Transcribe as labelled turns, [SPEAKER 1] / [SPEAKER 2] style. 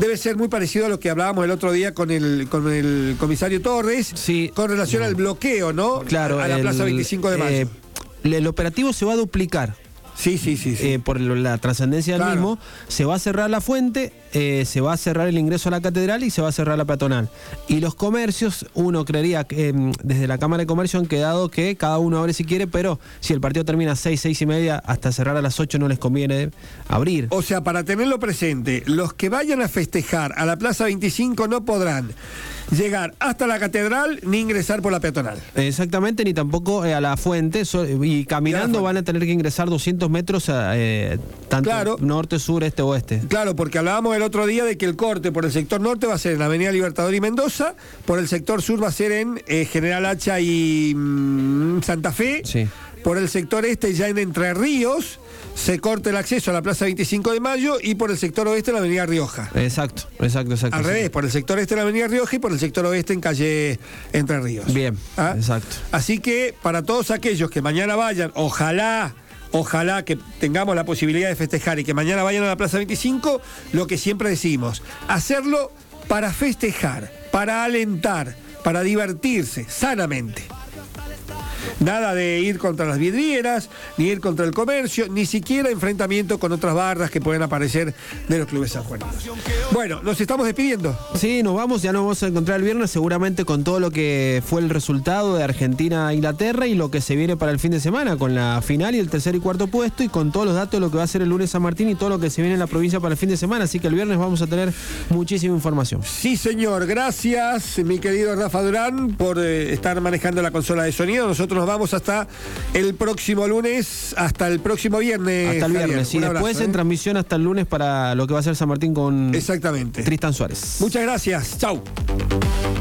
[SPEAKER 1] debe ser muy parecido a lo que hablábamos el otro día con el comisario Torres,
[SPEAKER 2] sí,
[SPEAKER 1] con relación al bloqueo, ¿no?
[SPEAKER 2] Claro,
[SPEAKER 1] a la Plaza 25 de Mayo.
[SPEAKER 2] El operativo se va a duplicar.
[SPEAKER 1] Sí.
[SPEAKER 2] Por la trascendencia del mismo, se va a cerrar la fuente, se va a cerrar el ingreso a la catedral y se va a cerrar la peatonal. Y los comercios, uno creería que desde la Cámara de Comercio han quedado que cada uno abre si quiere, pero si el partido termina a 6:30, hasta cerrar a las 8 no les conviene abrir.
[SPEAKER 1] O sea, para tenerlo presente, los que vayan a festejar a la Plaza 25 no podrán llegar hasta la catedral ni ingresar por la peatonal.
[SPEAKER 2] Exactamente, ni tampoco a la fuente, y caminando van a tener que ingresar 200 metros tanto norte, sur, este, oeste.
[SPEAKER 1] Claro, porque hablábamos el otro día de que el corte por el sector norte va a ser en la Avenida Libertador y Mendoza, por el sector sur va a ser en General Hacha y Santa Fe,
[SPEAKER 2] sí.
[SPEAKER 1] Por el sector este ya en Entre Ríos se corta el acceso a la Plaza 25 de Mayo y por el sector oeste en la Avenida Rioja.
[SPEAKER 2] Exacto.
[SPEAKER 1] Al revés, por el sector este en la Avenida Rioja y por el sector oeste en calle Entre Ríos.
[SPEAKER 2] Bien, exacto.
[SPEAKER 1] Así que para todos aquellos que mañana vayan, ojalá que tengamos la posibilidad de festejar y que mañana vayan a la Plaza 25, lo que siempre decimos, hacerlo para festejar, para alentar, para divertirse sanamente. Nada de ir contra las vidrieras, ni ir contra el comercio, ni siquiera enfrentamiento con otras barras que pueden aparecer de los clubes sanjuaninos. Bueno, nos estamos despidiendo.
[SPEAKER 2] Sí, nos vamos, ya nos vamos a encontrar el viernes seguramente con todo lo que fue el resultado de Argentina a Inglaterra y lo que se viene para el fin de semana, con la final y el tercer y cuarto puesto y con todos los datos de lo que va a ser el lunes San Martín y todo lo que se viene en la provincia para el fin de semana, así que el viernes vamos a tener muchísima información.
[SPEAKER 1] Sí, señor, gracias mi querido Rafa Durán por estar manejando la consola de sonido. Nosotros nos vamos hasta el próximo lunes, hasta el próximo viernes.
[SPEAKER 2] Hasta el viernes, y después en transmisión hasta el lunes para lo que va a ser San Martín con
[SPEAKER 1] exactamente
[SPEAKER 2] Tristan Suárez.
[SPEAKER 1] Muchas gracias, chau.